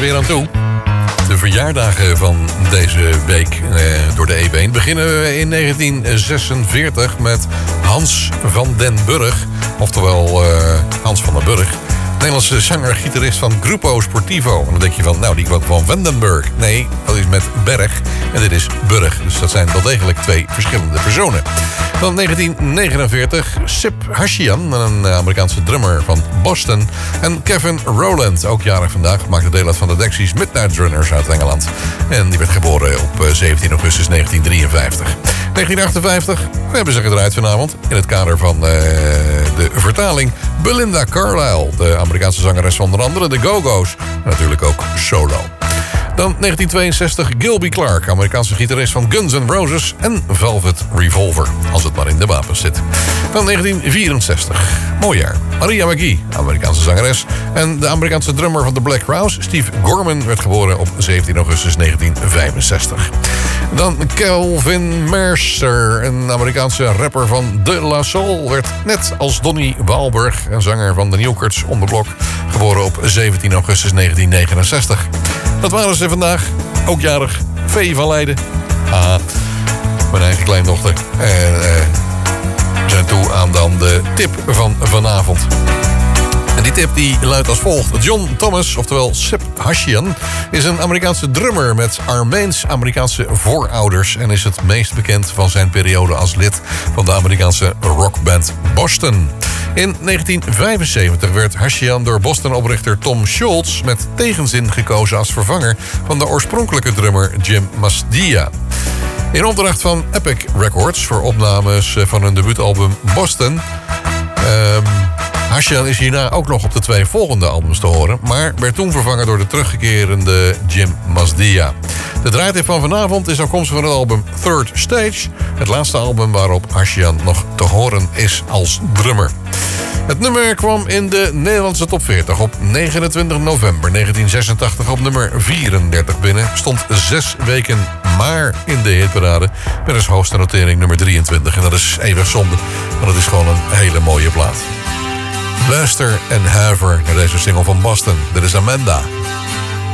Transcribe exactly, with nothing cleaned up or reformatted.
weer aan toe. De verjaardagen van deze week eh, door de E B één beginnen we in negentien zesenveertig met Hans van den Burg. Oftewel uh, Hans van den Burg. Nederlandse zanger-gitarist van Grupo Sportivo. En dan denk je van, nou, die kwam van Vandenberg. Nee, dat is met Berg. En dit is Burg. Dus dat zijn wel degelijk twee verschillende personen. Dan negentien negenenveertig, Sip Hashian, een Amerikaanse drummer van Boston. En Kevin Rowland, ook jarig vandaag, maakte deel uit van de Dexys Midnight Runners uit Engeland. En die werd geboren op zeventien augustus negentien drieënvijftig. negentien achtenvijftig, we hebben ze gedraaid vanavond. In het kader van uh, de vertaling Belinda Carlisle, de Amerikaanse zangeres van onder andere de Go-Go's. En natuurlijk ook solo. Dan negentien tweeënzestig, Gilby Clarke, Amerikaanse gitarist van Guns N' Roses en Velvet Revolver, als het maar in de wapens zit. Dan negentien vierenzestig, mooi jaar, Maria McGee, Amerikaanse zangeres. En de Amerikaanse drummer van The Black Crowes, Steve Gorman, werd geboren op zeventien augustus negentien vijfenzestig. Dan Calvin Mercer, een Amerikaanse rapper van De La Soul, werd net als Donnie Wahlberg, een zanger van de New Kids on the Block, geboren op zeventien augustus negentien negenenzestig. Dat waren ze vandaag. Ook jarig. Vee van Leiden. Ah, mijn eigen kleindochter. En uh, we zijn toe aan dan de tip van vanavond. En die tip die luidt als volgt. John Thomas, oftewel Sip Hashian, is een Amerikaanse drummer met Armeens-Amerikaanse voorouders en is het meest bekend van zijn periode als lid van de Amerikaanse rockband Boston. In negentien vijfenzeventig werd Hashian door Boston-oprichter Tom Scholz met tegenzin gekozen als vervanger van de oorspronkelijke drummer Jim Masdia. In opdracht van Epic Records voor opnames van hun debuutalbum Boston. Um, Hashian is hierna ook nog op de twee volgende albums te horen, maar werd toen vervangen door de teruggekerende Jim Masdia. De draaitip van vanavond is afkomstig van het album Third Stage, het laatste album waarop Hashian nog te horen is als drummer. Het nummer kwam in de Nederlandse top veertig op negenentwintig november negentien zesentachtig op nummer vierendertig binnen. Stond zes weken maar in de hitparade met als hoogste notering nummer drieëntwintig. En dat is eeuwig zonde, want het is gewoon een hele mooie plaat. Luister en huiver naar deze single van Boston. Dit is Amanda.